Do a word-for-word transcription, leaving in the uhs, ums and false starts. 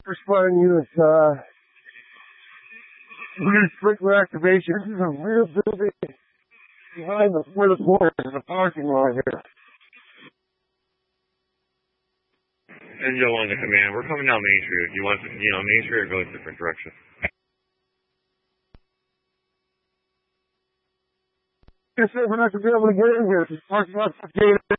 Responding units, uh, we're going to sprinkler activation. This is a real building behind the where the corner is the parking lot here. Angel one to command. We're coming down Main Street. You want, you know, Main Street or go a different direction? Yes, sir, we're not going to be able to get in here. This parking lot's gated.